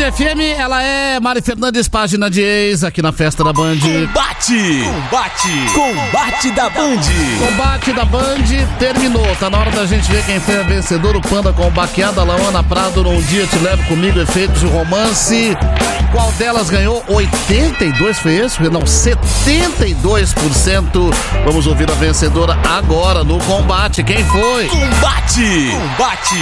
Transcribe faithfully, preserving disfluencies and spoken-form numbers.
F M, ela é Mari Fernandes, página de ex, aqui na festa da Band. Combate! Combate! Combate da Band! Combate da Band terminou. Tá na hora da gente ver quem foi a vencedora. O Panda com baqueada, Laona Prado, Num Dia Te Levo Comigo, Efeitos de Romance. Qual delas ganhou? oitenta e dois foi esse? Não, setenta e dois por cento. Vamos ouvir a vencedora agora no combate. Quem foi? Combate! Combate!